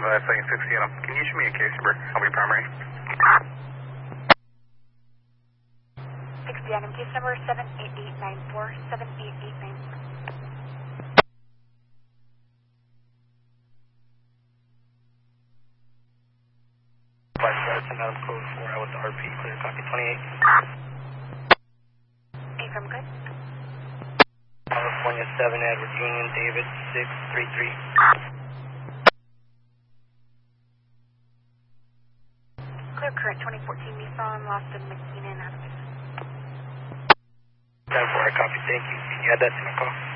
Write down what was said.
Second 6 Seattle. Can you issue me a case number? I'll be primary. 60 item case number 78894, 78894. Out of code 4 out with the RP, clear copy 28. Affirm good. California 7, Edward Union, David 633. Clear current 2014 Nissan, Lawson, McKeenan, out of 10-4, copy, thank you. Can you add that to my call?